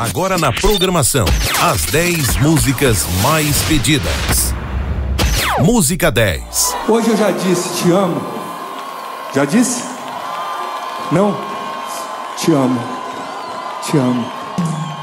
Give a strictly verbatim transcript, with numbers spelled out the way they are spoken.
Agora na programação, as dez músicas mais pedidas. Música dez. Hoje eu já disse te amo. Já disse? Não? Te amo. Te amo.